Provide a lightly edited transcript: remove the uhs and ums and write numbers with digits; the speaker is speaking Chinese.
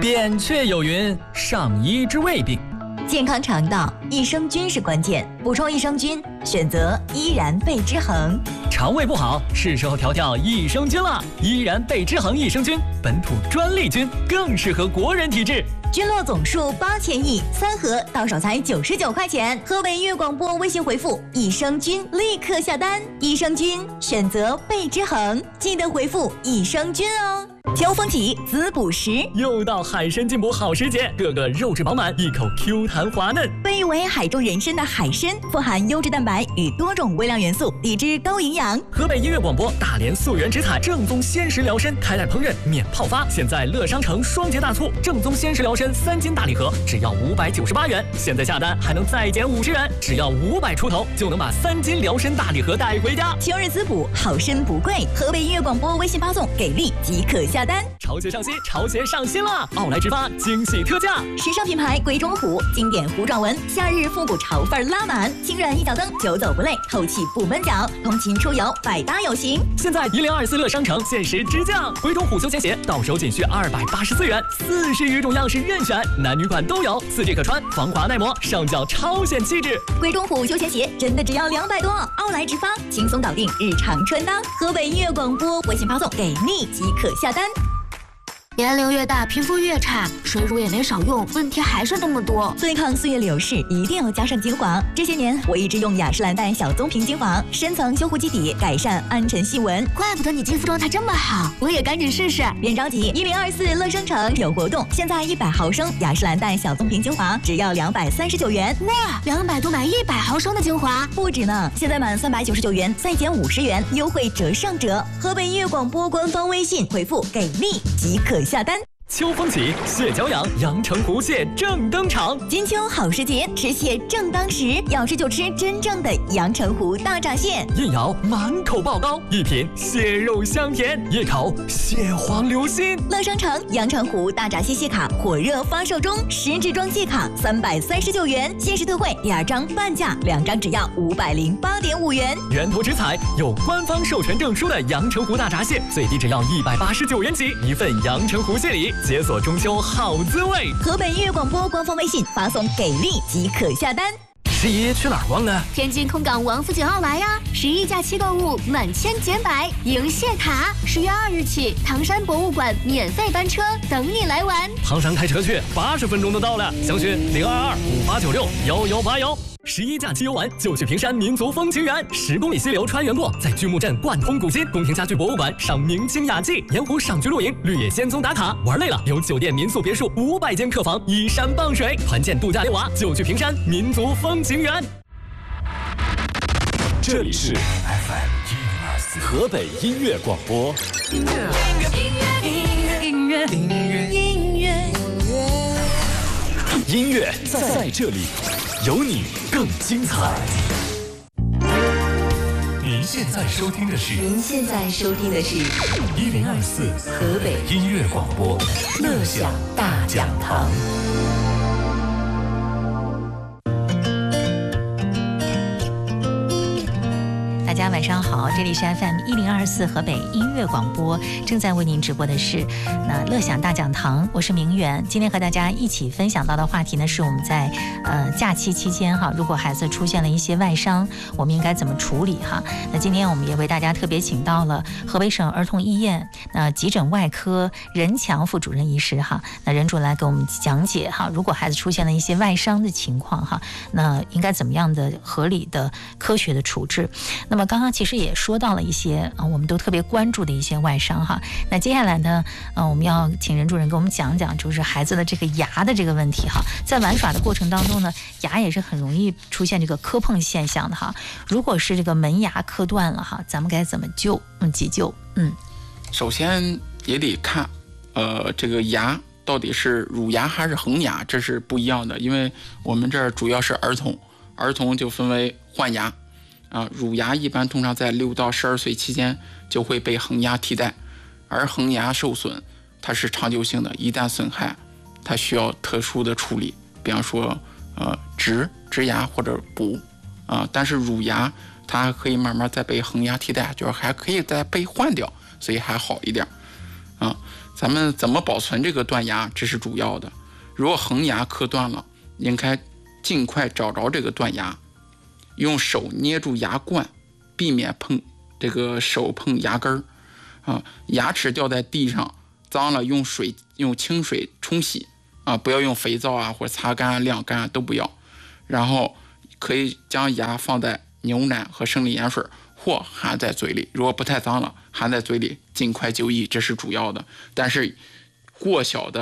扁鹊有云：上医之未病。 健康肠道，益生菌是关键。补充益生菌，选择依然贝之恒。 肠胃不好，是时候调调益生菌了。依然贝之恒益生菌，本土专利菌，更适合国人体质。 菌落总数8000亿，3盒到手才99块钱。河北音乐广播微信回复“益生菌”立刻下单。益生菌选择贝之恒，记得回复“益生菌”哦。秋风起，滋补时， 又到海参进补好时节，个个肉质饱满，一口 Q 弹滑嫩。 被誉为海中人参的海参，富含优质蛋白与多种微量元素，低脂高营养。 河北音乐广播大连溯源直采正宗鲜食疗参，开袋烹饪免泡发。现在乐商城双节大促，正宗鲜食疗参3斤大礼盒只要598元，现在下单还能再减50元，只要500出头就能把3斤疗参大礼盒带回家。 秋日滋补，好参不贵。河北音乐广播微信发送给力即可下单。 潮鞋上新，潮鞋上新了！奥莱直发惊喜特价， 时尚品牌鬼冢虎，经典弧状纹，夏日复古潮范拉满，轻软一脚蹬，久走不累，透气不闷脚，通勤出游百搭有型。 现在1024乐商城限时直降，鬼冢虎休闲鞋到手仅需284元，40余种样式任选，男女款都有，4季可穿，防滑耐磨，上脚超显气质。 鬼冢虎休闲鞋真的只要200多，奥莱直发，轻松搞定日常穿搭。河北音乐广播微信发送给力即可下单。 年龄越大，皮肤越差，水乳也没少用，问题还是那么多。 对抗岁月流逝，一定要加上精华。这些年，我一直用雅诗兰黛小棕瓶精华，深层修护基底，改善暗沉细纹。 怪不得你肌肤状态这么好，我也赶紧试试。 别着急，1024乐商城有活动，现在100毫升雅诗兰黛小棕瓶精华只要239元。 哇，200多买100毫升的精华， 不止呢！现在满399元再减50元，优惠折上折。河北音乐广播官方微信回复给力即可下单。 秋风起，蟹脚痒，阳澄湖蟹正登场。 金秋好时节，吃蟹正当时，要吃就吃真正的阳澄湖大闸蟹。 一咬满口爆膏，一品蟹肉香甜，一口蟹黄流心。 乐商城阳澄湖大闸蟹蟹卡火热发售中，10支装蟹卡339元，限时特惠，2张半价，2张只要508.5元。 源头直采，有官方授权证书的阳澄湖大闸蟹，最低只要189元起，一份阳澄湖蟹礼。解锁中秋好滋味。 河北音乐广播官方微信发送给力即可下单。 11去哪儿逛啊？ 天津空港王府井奥莱呀！11假期购物满千减百，赢蟹卡。10月2日起，唐山博物馆免费班车等你来玩。 唐山开车去，80分钟就到了。详询02258961181。11假期游玩就去平山民族风情园，10公里溪流穿越过，在巨木镇贯通古今，宫廷家具博物馆赏明清雅集，盐湖赏菊露营，绿野仙踪打卡。玩累了，有酒店民宿别墅500间客房，依山傍水，团建度假溜娃就去平山民族风情园。 这里是 FM 104河北音乐广播。音乐在这里，有你更精彩。您现在收听的是104河北音乐广播乐享大讲堂。 大家晚上好，这里是 FM 1024河北音乐广播，正在为您直播的是乐享大讲堂，我是明媛。今天和大家一起分享到的话题呢，是我们在假期期间哈，如果孩子出现了一些外伤，我们应该怎么处理哈？那今天我们也为大家特别请到了河北省儿童医院急诊外科任强副主任医师哈，那任主来给我们讲解哈，如果孩子出现了一些外伤的情况哈，那应该怎么样的合理的科学的处置？那么刚刚其实也说到了一些我们都特别关注的一些外伤哈。那接下来呢，我们要请任主任给我们讲讲，就是孩子的这个牙的这个问题哈。在玩耍的过程当中呢，牙也是很容易出现这个磕碰现象的哈。如果是这个门牙磕断了哈，咱们该怎么急救？ 首先也得看，这个牙到底是乳牙还是恒牙，这是不一样的，因为我们这儿主要是儿童就分为换牙。乳牙一般通常在6到12岁期间就会被恒牙替代，而恒牙受损它是长久性的，一旦损害它需要特殊的处理，比方说植牙或者补但是乳牙它可以慢慢再被恒牙替代，就是还可以再被换掉，所以还好一点咱们怎么保存这个断牙，这是主要的。如果恒牙磕断了，应该尽快找着这个断牙，用手捏住牙冠，避免手碰牙根啊。牙齿掉在地上脏了，用清水冲洗啊，不要用肥皂啊或者擦干晾干都不要。然后可以将牙放在牛奶和生理盐水或含在嘴里，如果不太脏了，含在嘴里尽快就医，这是主要的。但是过小的